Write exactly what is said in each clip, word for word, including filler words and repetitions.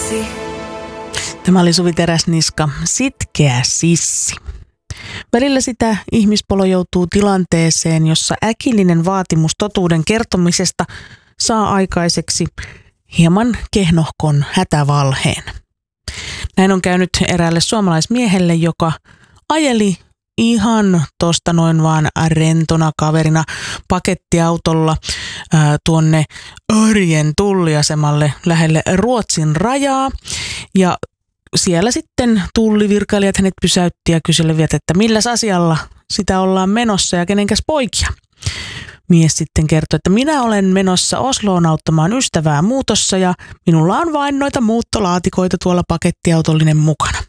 Tämä oli Suvi Teräsniska, Sitkeä sissi. Välillä sitä ihmispolo joutuu tilanteeseen, jossa äkillinen vaatimus totuuden kertomisesta saa aikaiseksi hieman kehnohkon hätävalheen. Näin on käynyt eräälle suomalaismiehelle, joka ajeli ihan tosta noin vaan rentona kaverina pakettiautolla ää, tuonne Örjen tulliasemalle lähelle Ruotsin rajaa. Ja siellä sitten tullivirkailijat hänet pysäytti ja kyselivät, että milläs asialla sitä ollaan menossa ja kenenkäs poikia. Mies sitten kertoi, että minä olen menossa Osloon auttamaan ystävää muutossa ja minulla on vain noita muuttolaatikoita tuolla pakettiautollinen mukana.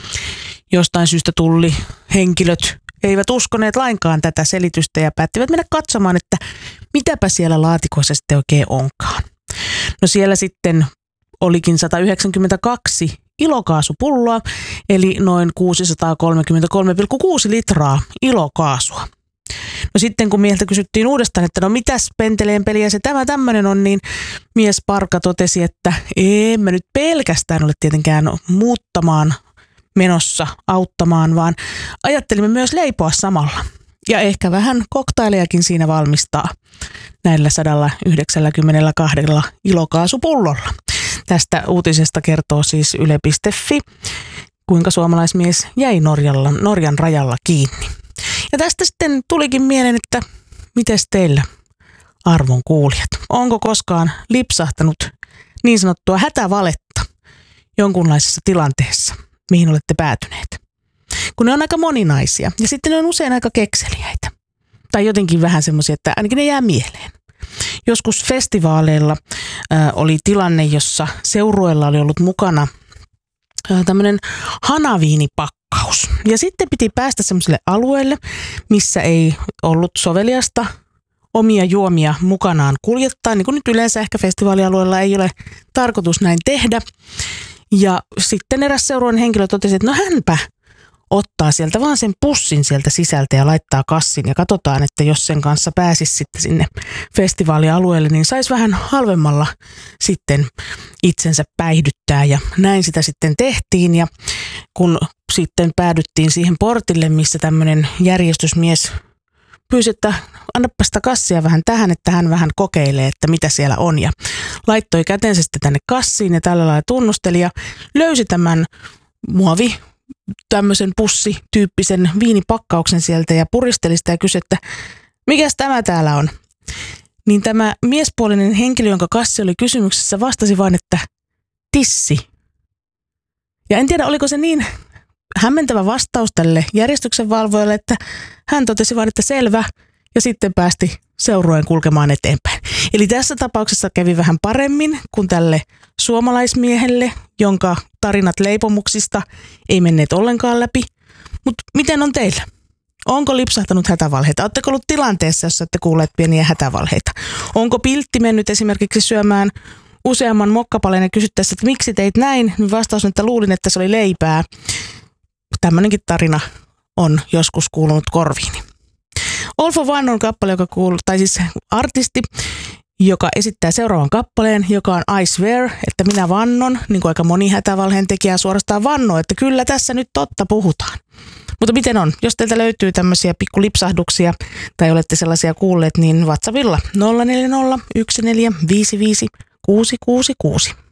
Jostain syystä tulli henkilöt eivät uskoneet lainkaan tätä selitystä ja päättivät mennä katsomaan, että mitäpä siellä laatikoissa sitten oikein onkaan. No siellä sitten olikin sata yhdeksänkymmentäkaksi ilokaasupulloa, eli noin kuusisataakolmekymmentäkolme pilkku kuusi litraa ilokaasua. No sitten kun mieheltä kysyttiin uudestaan, että no mitäs penteleen peliä se tämä tämmöinen on, niin mies Parka totesi, että en mä nyt pelkästään ole tietenkään muuttamaan menossa auttamaan, vaan ajattelimme myös leipoa samalla. Ja ehkä vähän koktailejakin siinä valmistaa näillä sata yhdeksänkymmentäkaksi ilokaasupullolla. Tästä uutisesta kertoo siis yle piste fi, kuinka suomalaismies jäi Norjalla, Norjan rajalla kiinni. Ja tästä sitten tulikin mieleen, että mites teillä, arvon kuulijat, onko koskaan lipsahtanut niin sanottua hätävaletta jonkunlaisessa tilanteessa, mihin olette päätyneet? Kun ne on aika moninaisia ja sitten ne on usein aika kekseliäitä. Tai jotenkin vähän semmoisia, että ainakin ne jää mieleen. Joskus festivaaleilla äh, oli tilanne, jossa seurueella oli ollut mukana äh, tämmöinen hanaviinipakkaus. Ja sitten piti päästä semmoiselle alueelle, missä ei ollut soveliasta omia juomia mukanaan kuljettaa. Niin kuin nyt yleensä ehkä festivaalialueella ei ole tarkoitus näin tehdä. Ja sitten eräs seurueen henkilö totesi, että no hänpä ottaa sieltä vaan sen pussin sieltä sisältä ja laittaa kassin ja katsotaan, että jos sen kanssa pääsisi sitten sinne festivaalialueelle, niin saisi vähän halvemmalla sitten itsensä päihdyttää ja näin sitä sitten tehtiin ja kun sitten päädyttiin siihen portille, missä tämmöinen järjestysmies pyysi, että annapa sitä kassia vähän tähän, että hän vähän kokeilee, että mitä siellä on ja laittoi kätensä sitten tänne kassiin ja tällä lailla tunnusteli ja löysi tämän muovi tämmöisen pussityyppisen viinipakkauksen sieltä ja puristeli sitä ja kysyi, että mikäs tämä täällä on? Niin tämä miespuolinen henkilö, jonka kassi oli kysymyksessä, vastasi vain, että tissi. Ja en tiedä, oliko se niin hämmentävä vastaus tälle järjestyksenvalvojalle, että hän totesi vain, että selvä, ja sitten päästi seurueen kulkemaan eteenpäin. Eli tässä tapauksessa kävi vähän paremmin kuin tälle suomalaismiehelle, jonka tarinat leipomuksista ei menneet ollenkaan läpi. Mutta miten on teillä? Onko lipsahtanut hätävalheita? Oletteko ollut tilanteessa, jossa olette kuulleet pieniä hätävalheita? Onko piltti mennyt esimerkiksi syömään useamman mokkapaleen ja kysyttäessä, että miksi teit näin? Vastaus on, että luulin, että se oli leipää. Tämmöinenkin tarina on joskus kuulunut korviini. All for One on kappale, joka kuuluu, tai siis artisti, joka esittää seuraavan kappaleen, joka on I swear, että minä vannon, niin kuin aika moni hätävalheen tekijä suorastaan vannoo, että kyllä tässä nyt totta puhutaan. Mutta miten on? Jos teiltä löytyy tämmöisiä pikkulipsahduksia tai olette sellaisia kuulleet, niin WhatsAppilla nolla neljä nolla yksi neljä viisi viisi kuusi kuusi kuusi.